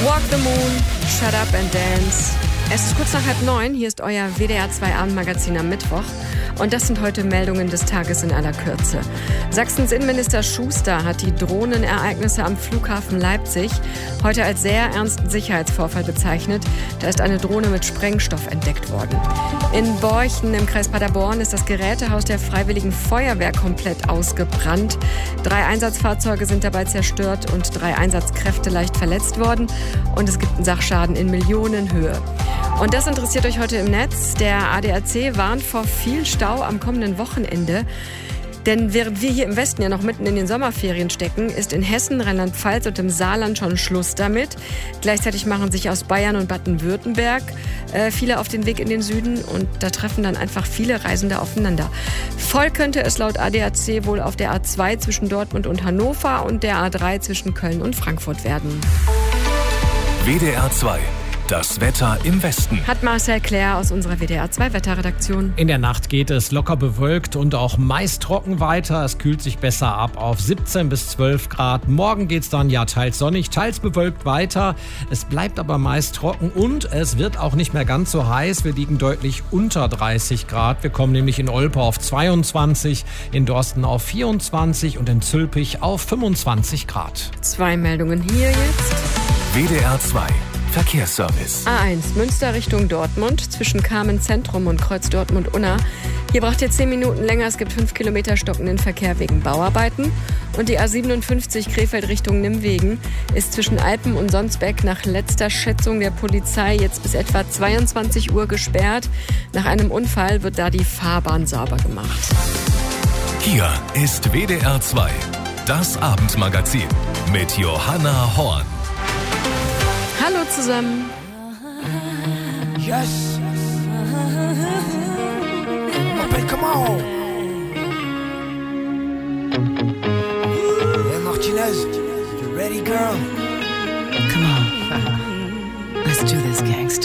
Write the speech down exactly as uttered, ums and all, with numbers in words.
Walk the Moon, Shut Up and Dance. Es ist kurz nach halb neun, hier ist euer W D R zwei Abendmagazin am Mittwoch. Und das sind heute Meldungen des Tages in aller Kürze. Sachsens Innenminister Schuster hat die Drohnenereignisse am Flughafen Leipzig heute als sehr ernsten Sicherheitsvorfall bezeichnet. Da ist eine Drohne mit Sprengstoff entdeckt worden. In Borchen im Kreis Paderborn ist das Gerätehaus der Freiwilligen Feuerwehr komplett ausgebrannt. Drei Einsatzfahrzeuge sind dabei zerstört und drei Einsatzkräfte leicht verletzt worden. Und es gibt einen Sachschaden in Millionenhöhe. Und das interessiert euch heute im Netz. Der A D A C warnt vor viel Stau am kommenden Wochenende. Denn während wir hier im Westen ja noch mitten in den Sommerferien stecken, ist in Hessen, Rheinland-Pfalz und im Saarland schon Schluss damit. Gleichzeitig machen sich aus Bayern und Baden-Württemberg äh, viele auf den Weg in den Süden und da treffen dann einfach viele Reisende aufeinander. Voll könnte es laut A D A C wohl auf der A zwei zwischen Dortmund und Hannover und der A drei zwischen Köln und Frankfurt werden. W D R zwei. Das Wetter im Westen. Hat Marcel Claire aus unserer W D R zwei Wetterredaktion. In der Nacht geht es locker bewölkt und auch meist trocken weiter. Es kühlt sich besser ab auf siebzehn bis zwölf Grad. Morgen geht es dann ja teils sonnig, teils bewölkt weiter. Es bleibt aber meist trocken und es wird auch nicht mehr ganz so heiß. Wir liegen deutlich unter dreißig Grad. Wir kommen nämlich in Olpe auf zweiundzwanzig, in Dorsten auf vierundzwanzig und in Zülpich auf fünfundzwanzig Grad. Zwei Meldungen hier jetzt. W D R zwei. Verkehrsservice. A eins, Münster Richtung Dortmund, zwischen Kamen Zentrum und Kreuz Dortmund-Unna. Hier braucht ihr zehn Minuten länger, es gibt fünf Kilometer stockenden Verkehr wegen Bauarbeiten. Und die A siebenundfünfzig Krefeld Richtung Nimwegen ist zwischen Alpen und Sonsbeck nach letzter Schätzung der Polizei jetzt bis etwa zweiundzwanzig Uhr gesperrt. Nach einem Unfall wird da die Fahrbahn sauber gemacht. Hier ist W D R zwei, das Abendmagazin mit Johanna Horn. Hallo zusammen. Yes. Appelle comment? Hey Martinez, you ready, girl? Come on. Let's do this, gangster.